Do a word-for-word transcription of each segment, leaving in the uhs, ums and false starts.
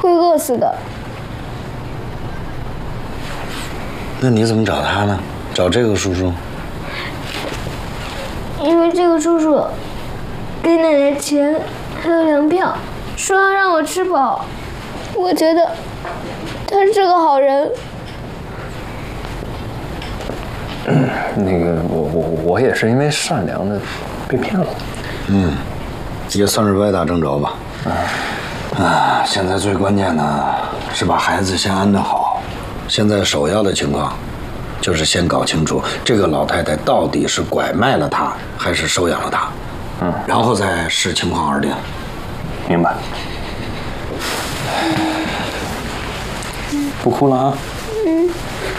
会饿死的。 那你怎么找他呢？找这个叔叔？ 因为这个叔叔给奶奶钱还有粮票，说要让我吃饱。我觉得他是个好人。 嗯，那个我我我也是因为善良的被骗了。 嗯，也算是歪打正着吧。啊，啊，现在最关键的是把孩子先安顿好。现在首要的情况就是先搞清楚这个老太太到底是拐卖了他，还是收养了他。嗯，然后再视情况而定。 明白。不哭了啊。嗯。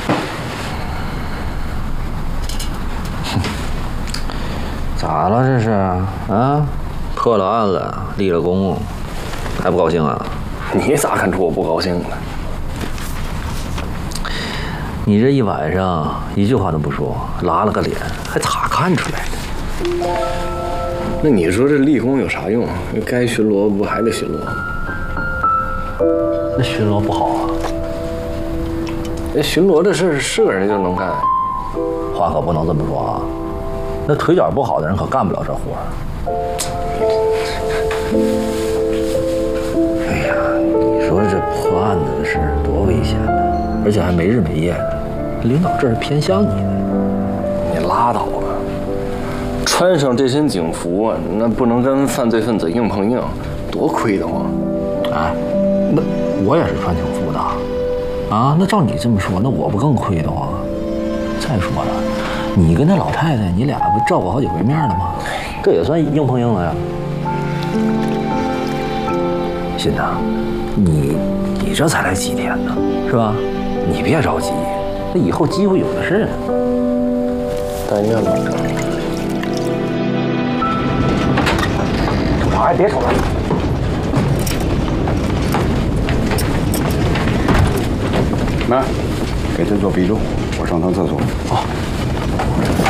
咋了这是啊？破了案了，立了功，还不高兴啊？ 你咋看出我不高兴了？ 你这一晚上一句话都不说，拉了个脸，还咋看出来的？ 那你说这立功有啥用？该巡逻不还得巡逻？ 那巡逻不好啊？ 那巡逻的事是个人就能干？ 话可不能这么说啊！那腿脚不好的人可干不了这活儿。哎呀，你说这破案子的事多危险呢，而且还没日没夜的。领导这是偏向你的。 你拉倒吧！穿上这身警服，那不能跟犯罪分子硬碰硬，多亏得慌。 哎，那我也是穿警服的，啊，那照你这么说，那我不更亏得慌？再说了，你跟那老太太，你俩不照过好几回面了吗？这也算硬碰硬了呀。欣呐，你你这才来几天呢，是吧？你别着急，那以后机会有的是呢。 但愿吧。 处长，哎，别瞅了。 妈，给朕做笔录，我上趟厕所。 好。